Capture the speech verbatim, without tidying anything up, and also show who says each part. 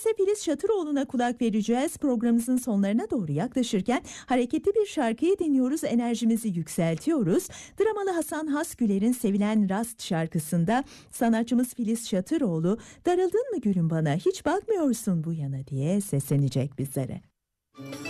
Speaker 1: ise Filiz Şatıroğlu'na kulak vereceğiz. Programımızın sonlarına doğru yaklaşırken hareketli bir şarkıyı dinliyoruz, enerjimizi yükseltiyoruz. Dramalı Hasan Hasgüler'in sevilen Rast şarkısında sanatçımız Filiz Şatıroğlu, "Darıldın mı gülüm bana, hiç bakmıyorsun bu yana" diye seslenecek bizlere.